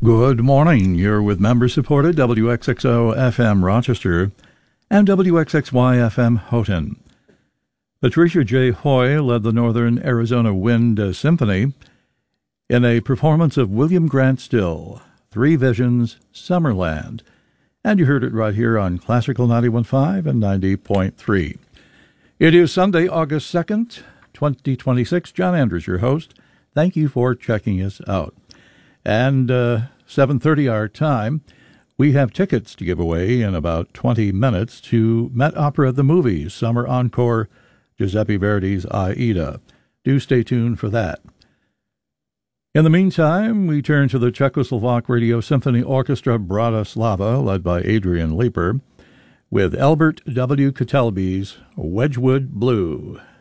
Good morning. You're with member-supported WXXO FM Rochester and WXXY FM Houghton. Patricia J. Hoy led the Northern Arizona Wind Symphony in a performance of William Grant Still, Three Visions, Summerland. And you heard it right here on Classical 91.5 and 90.3. It is Sunday, August 2nd, 2026. John Andrews, your host. Thank you for checking us out. And 7:30 our time, we have tickets to give away in about 20 minutes to Met Opera the Movie, Summer Encore, Giuseppe Verdi's Aida. Do stay tuned for that. In the meantime, we turn to the Czechoslovak Radio Symphony Orchestra Bratislava, led by Adrian Leeper, with Albert W. Kotelby's Wedgwood Blue.